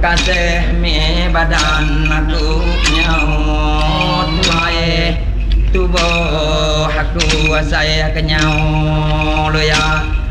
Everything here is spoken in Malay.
kasih mi badan aku nyaut tubuh aku saya kenyau lo ya